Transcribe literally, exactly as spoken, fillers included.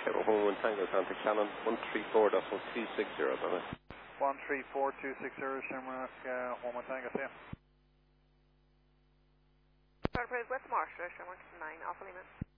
Kilo Home Tango Santa Canon one three four point two six zero. one three four two six zero, Shamrock uh, Home Tango, see ya. Enterprise West Marshall, Shamrock nine, Alpha Lima.